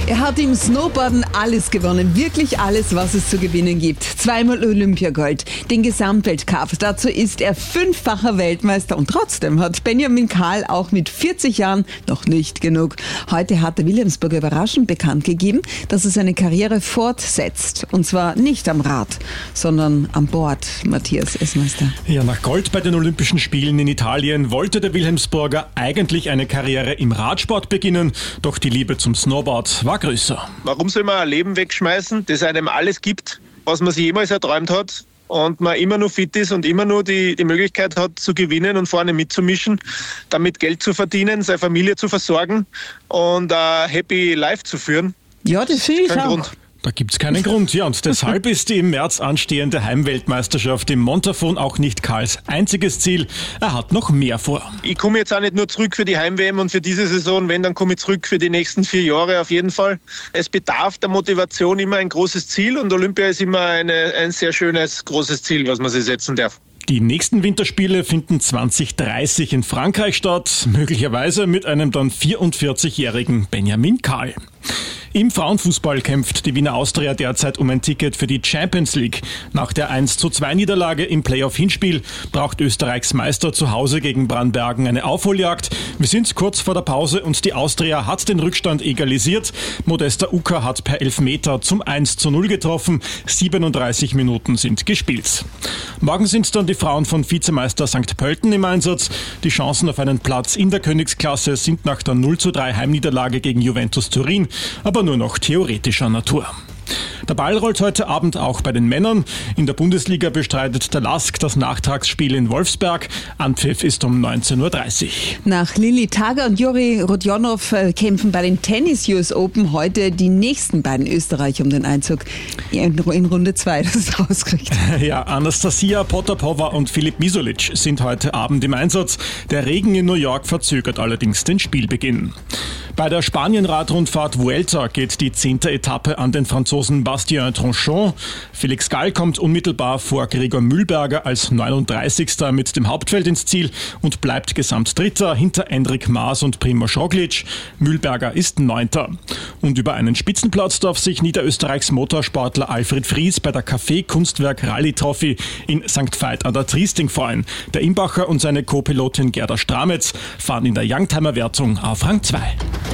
Er hat im Snowboarden alles gewonnen, wirklich alles, was es zu gewinnen gibt. 2-mal Olympiagold, den Gesamtweltcup. Dazu ist er 5-facher Weltmeister und trotzdem hat Benjamin Kahl auch mit 40 Jahren noch nicht genug. Heute hat der Wilhelmsburger überraschend bekannt gegeben, dass er seine Karriere fortsetzt. Und zwar nicht am Rad, sondern an Bord. Matthias Essmeister. Ja, nach Gold bei den Olympischen Spielen in Italien wollte der Wilhelmsburger eigentlich eine Karriere im Radsport beginnen, doch die Liebe zum Snowboard war größer. Warum soll man ein Leben wegschmeißen, das einem alles gibt, was man sich jemals erträumt hat und man immer nur fit ist und immer nur die Möglichkeit hat zu gewinnen und vorne mitzumischen, damit Geld zu verdienen, seine Familie zu versorgen und ein happy life zu führen? Ja, das finde ich auch. Grund. Da gibt's keinen Grund, ja, und deshalb ist die im März anstehende Heimweltmeisterschaft im Montafon auch nicht Kahls einziges Ziel. Er hat noch mehr vor. Ich komme jetzt auch nicht nur zurück für die Heim-WM und für diese Saison, wenn, dann komme ich zurück für die nächsten 4 Jahre auf jeden Fall. Es bedarf der Motivation immer ein großes Ziel und Olympia ist immer ein sehr schönes, großes Ziel, was man sich setzen darf. Die nächsten Winterspiele finden 2030 in Frankreich statt, möglicherweise mit einem dann 44-jährigen Benjamin Kahl. Im Frauenfußball kämpft die Wiener Austria derzeit um ein Ticket für die Champions League. Nach der 1:2-Niederlage im Playoff-Hinspiel braucht Österreichs Meister zu Hause gegen Brannbergen eine Aufholjagd. Wir sind kurz vor der Pause und die Austria hat den Rückstand egalisiert. Modesta Uka hat per Elfmeter zum 1:0 getroffen. 37 Minuten sind gespielt. Morgen sind dann die Frauen von Vizemeister St. Pölten im Einsatz. Die Chancen auf einen Platz in der Königsklasse sind nach der 0:3 Heimniederlage gegen Juventus Turin aber nur noch theoretischer Natur. Der Ball rollt heute Abend auch bei den Männern. In der Bundesliga bestreitet der LASK das Nachtragsspiel in Wolfsberg. Anpfiff ist um 19:30 Uhr. Nach Lilly Tager und Juri Rodionov kämpfen bei den Tennis US Open heute die nächsten beiden Österreicher um den Einzug in Runde 2, das ist rausgekriegt. Ja, Anastasia Potapova und Filip Misolic sind heute Abend im Einsatz. Der Regen in New York verzögert allerdings den Spielbeginn. Bei der Spanien-Radrundfahrt Vuelta geht die 10. Etappe an den Franzosen Bastien Tranchon. Felix Gall kommt unmittelbar vor Gregor Mühlberger als 39. mit dem Hauptfeld ins Ziel und bleibt Gesamtdritter hinter Enric Maas und Primož Roglič. Mühlberger ist 9. Und über einen Spitzenplatz darf sich Niederösterreichs Motorsportler Alfred Fries bei der Café Kunstwerk Rally Trophy in St. Veit an der Triesting freuen. Der Imbacher und seine Co-Pilotin Gerda Strametz fahren in der Youngtimer-Wertung auf Rang 2.